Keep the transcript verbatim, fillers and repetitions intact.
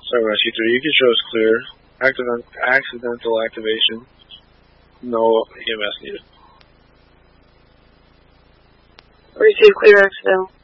So Rescue three, you can show us clear. Accident, accidental activation. No E M S needed. Receive clear accidental.